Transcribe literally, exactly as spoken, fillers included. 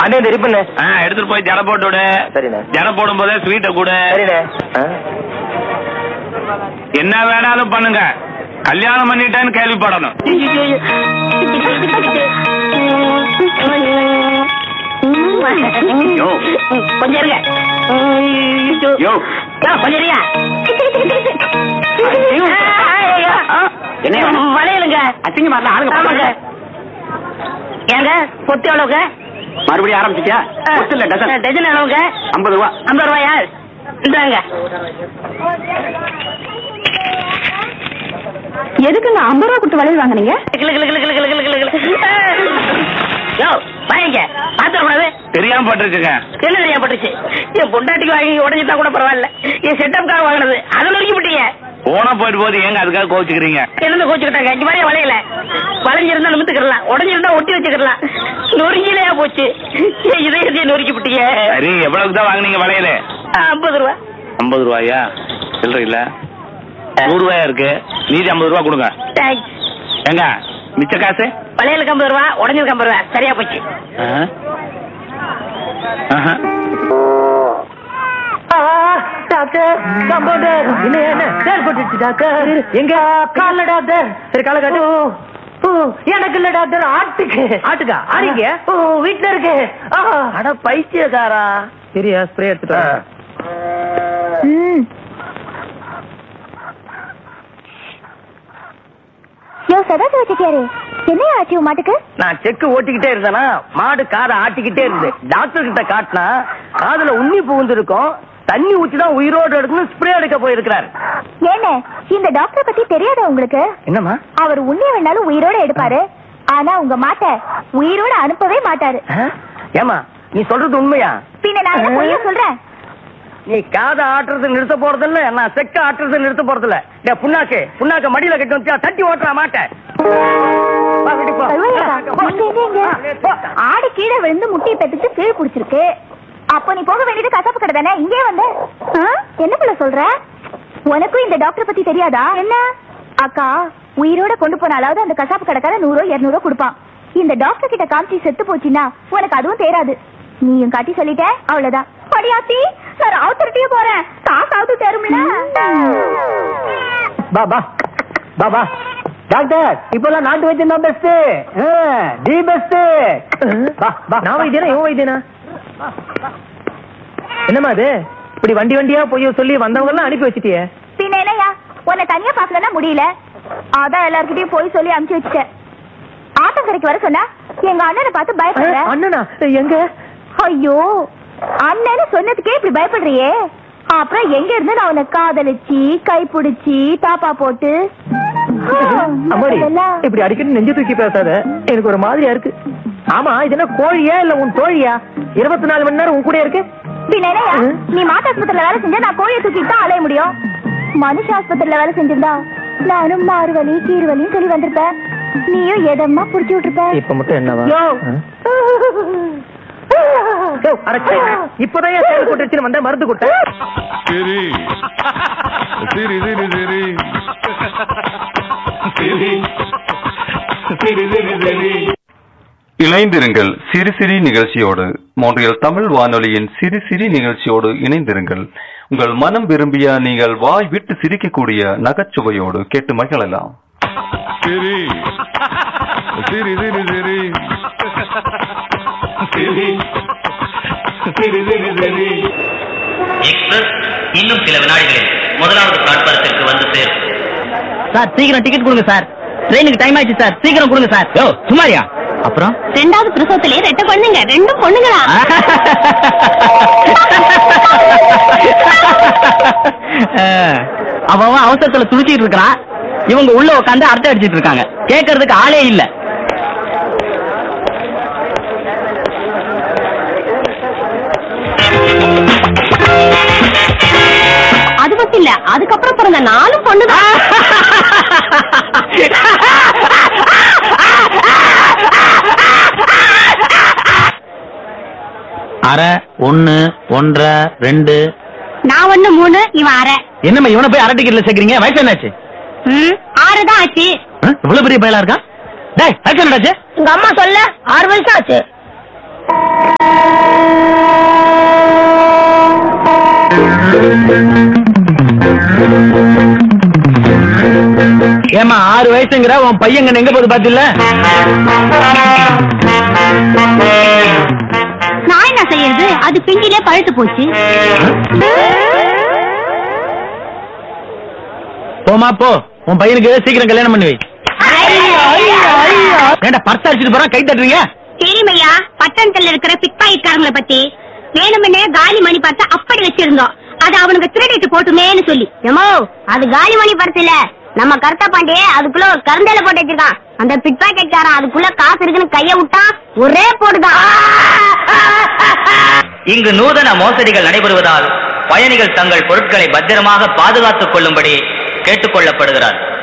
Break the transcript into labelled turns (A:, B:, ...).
A: அண்ணே இந்த ரிப்பன்
B: எடுத்துட்டு போய் ஜட போட்டு விடு.
A: சரிண்ணே.
B: ஜட போடும் போதே ஸ்வீட்டை கூட.
A: சரிண்ணே.
B: என்ன வேணாலும் பண்ணுங்க, கல்யாணம் பண்ணிட்டேன்னு கேள்விப்படணும்.
C: கொஞ்சம் இருங்க. கொஞ்சம் இருங்க. வளையலுங்க அசிங்க மாறல ஆளுங்க. ஏங்க பொத்து எவ்வளவுங்க?
A: மறுபடியும் ஆரம்பிச்சிட்டியா?
C: டஜன் எவ்வளவுங்க?
A: ஐம்பது ரூபா.
C: ஐம்பது ரூபாயா? இந்தாங்க.
D: எதுக்குங்க ஐம்பது ரூபா கொடுத்து வளையல் வாங்குனீங்க?
B: தெரியாம பட்டுருச்சுங்க.
C: என்ன தெரியாம பட்டுருச்சு? என் பொண்டாட்டிக்கு வாங்கி உடஞ்சிட்டா கூட பரவாயில்ல, என் செட்டப்காக வாங்கினது அதை நொறுக்கி விட்டீங்க.
B: போனா போயிட்டு போது ஏங்க அதுக்காக கோச்சுக்கிறீங்க?
C: என்ன கோச்சுக்கிட்டாங்க? இங்க மாதிரி வளையல வளைஞ்சிருந்தா நிமித்துக்கலாம், உடஞ்சிருந்தா ஒட்டி வச்சுக்கலாம். நொறுங்கிலையா போச்சு, இதே நொறுக்கி விட்டீங்க.
B: சரி, எவ்வளவுக்கு தான் வாங்கினீங்க வளையல?
C: ஐம்பது ரூபா.
B: ஐம்பது ரூபாயா? சில்லற இல்ல, நூறு ரூபாயா இருக்கு. மீதி ஐம்பது ரூபா கொடுங்க. எங்க மிச்ச காசு?
C: வளையலுக்கு ஐம்பது ரூபா, உடஞ்சிருக்கு ஐம்பது ரூபா. சரியா போச்சு.
A: டாக்டர் கம்பவுண்டர் என்ன என்ன சேல் போட்டுச்சு டாக்டர்? எங்க கால்ல டாக்டர்? சரி கால காட்டு. எனக்கு இல்ல டாக்டர், ஆட்டுக்கு. ஆட்டுக்கா? ஆடிங்க வீட்டுல இருக்கு. அட பைத்தியக்காரா. சரியா ஸ்ப்ரே எடுத்துட்டு
D: என்ன ஆச்சு மாட்டுக்கு?
A: நான் செக்கு ஓட்டிக்கிட்டே இருந்தேனா மாடு காதை ஆட்டிக்கிட்டே இருந்து டாக்டர் கிட்ட காட்டினா காதுல உண்ணி புகுந்து இருக்கும், தண்ணி ஊற்றிதான் உயிரோடு எடுக்கணும் ஸ்ப்ரே எடுக்க போயிருக்கிறாரு.
D: ஏன்னு இந்த டாக்டர் பத்தி தெரியாதா உங்களுக்கு?
A: என்னம்மா?
D: அவர் உண்ணிய வேணாலும் உயிரோட எடுப்பாரு, ஆனா உங்க மாட்ட உயிரோட அனுப்பவே மாட்டாரு.
A: ஏமா நீ சொல்றது உண்மையா?
D: பின்ன நான் பொய்யா சொல்றேன்?
A: நீ காதை ஆட்டுறது நிறுத்த போறது இல்ல, நான் செக்க ஆட்டுறது நிறுத்த போறது இல்ல. புண்ணாக்கு புண்ணாக்க மடியில கட்டி வச்சா தட்டி ஓட்டுற மாட்டேன்.
D: ஆடு கீழே விழுந்து முட்டியை பெத்துட்டு கீழே குடிச்சிருக்கு. அப்ப நீ போக வேண்டியது கசாப்பு கடை தானே, இங்கே வந்த என்ன போல சொல்ற? உனக்கும் இந்த டாக்டர் பத்தி தெரியாதா? என்ன அக்கா, உயிரோட கொண்டு போனாலாவது அந்த கசாப்பு கடைக்கார நூறோ இருநூறோ கொடுப்பான். இந்த டாக்டர் கிட்ட காமிச்சு செத்து போச்சுன்னா உனக்கு அதுவும் தேராது. நீயும் காட்டி சொல்லிட்ட, அவ்வளவுதான். படியாத்தி சார் அவசரத்தையே போறேன், காசாவது தேரும்ல.
A: பாபா பாபா டாக்டர் இப்பெல்லாம் நாட்டு வைத்தியம் தான் பெஸ்ட், தி பெஸ்ட். நான் வைத்தியனா இவன் வைத்தியனா? என்னமா அது இப்படி வண்டி வண்டியா போய் சொல்லி வந்தவங்க எல்லாம் அனுப்பி வச்சுட்டியே?
D: பின்ன என்னையா, உன்னை தனியா பாக்கலன்னா முடியல, அதான் எல்லார்கிட்டயும் போய் சொல்லி அனுப்பிச்சு வச்சுட்டேன். ஆட்டங்கரைக்கு வர சொன்னா எங்க அண்ணனை பார்த்து பயப்படுற.
A: அண்ணனா எங்க?
D: ஐயோ, அண்ணன்னு சொன்னதுக்கே இப்படி பயப்படுறியே, அப்புறம் எங்க இருந்து நான் உன்னை காதலிச்சு கை பிடிச்சி தாப்பா போட்டு.
A: இப்படி அடிக்கடி நெஞ்சு தூக்கி பேசாத, எனக்கு ஒரு மாதிரியா இருக்கு. ஆமா, இது என்ன கோழியா இல்ல உன் தோழியா? இருபத்தி நாலு மணி நேரம் உன் கூட இருக்கு.
D: நீ மாட்டு ஆஸ்பத்திரியில வேலை செஞ்சா நான் கோழியை தூக்கிட்டு தான் அலைய முடியும். மனுஷ ஆஸ்பத்திரியில வேலை செஞ்சிருந்தா நானும் மாறுவலி கீறுவலின்னு சொல்லி வந்திருப்பேன், நீயும் எதமா புடிச்சு விட்டுருப்ப.
A: இப்ப மட்டும் என்னவா? இப்பதான் செயல் கொட்டுச்சு வந்த மருந்து கொடுத்த.
E: சரி சரி சரி சரி சரி சரி சரி இணைந்திருங்கள் சிறு சிறு நிகழ்ச்சியோடு. மோன்றியல் தமிழ் வானொலியின் சிறு சிறு நிகழ்ச்சியோடு இணைந்திருங்கள். உங்கள் மனம் விரும்பிய நீங்கள் வாய் விட்டு சிரிக்கக்கூடிய நகைச்சுவையோடு கேட்டு மகிழலாம். சரி சரி சரி சரி
F: எக்ஸ்பிரஸ் இன்னும் சில வினாடிகளில் முதலாவது பிளாட்பாரத்திற்கு வந்து சேரும்.
C: சார் சீக்கிரம் டிக்கெட் கொடுங்க சார், ட்ரெயினுக்கு டைம் ஆயிடுச்சு சார், சீக்கிரம் கொடுங்க சார். யோ சுமாரியா? அப்புறம்
D: ரெண்டாவது பிரசவத்திலே ரெட்ட பொண்ணுங்க, ரெண்டும் பொண்ணுங்களா?
C: அவன் அவசரத்துல துடிச்சிட்டு இருக்கான், இவங்க உள்ள உட்காந்து அரட்டை அடிச்சிட்டு இருக்காங்க, கேட்கறதுக்கு ஆளே இல்ல.
D: அது மட்டும் இல்ல, அதுக்கப்புறம் பிறந்த நாலும் பொண்ணுதான்.
C: அரை ஒன்னு ஒன்றரை ரெண்டு.
D: நான் ஒண்ணு மூணு, இவன் அரை.
C: என்னம்மா இவனை போய் அரை டிக்கெட்ல சேர்க்கறீங்க? வயசு என்னாச்சு?
D: ஆறு தான் ஆச்சு.
C: இவ்வளவு பெரிய பயலா இருக்கா? டேய் வயசு என்னாச்சு?
D: உங்க அம்மா சொல்ல ஆறு வயசு ஆச்சு.
A: ஏமா ஆறு வயசுங்கிற உன் பையன் எங்க போகுது பாத்தில?
D: நான் என்ன செய்யறது? அது பிஞ்சிலே பழுத்து போச்சு.
A: போமா போ, உன் பையனுக்கு சீக்கிரம் கல்யாணம் பண்ணி வை. ஏண்டா பர்ஸ் அடிச்சுட்டு போறான், கை தட்டுறீங்க?
D: தெரியுமையா, பட்டணத்துல இருக்கிற பிக்பாயிட்காரங்களை பத்தி வேணுமென்னே காலி மணி பார்த்து அப்படி வச்சிருந்தோம். அது அவனுக்கு திருடிட்டு போட்டுமேன்னு சொல்லி. ஏமோ, அது காலி மணி பர்ஸ் இல்ல, நம்ம கருத்தா பாண்டியே அதுக்குள்ள ஒரு கருந்தையில போட்டு வச்சிருக்கான். அந்த பிக் பாக்கெட்காரன் அதுக்குள்ள காசு இருக்குன்னு கைய விட்டா ஒரே போடுதான்.
F: இங்கு நூதன மோசடிகள் நடைபெறுவதால் பயணிகள் தங்கள் பொருட்களை பத்திரமாக பாதுகாத்துக் கொள்ளும்படி கேட்டுக் கொள்ளப்படுகிறார்.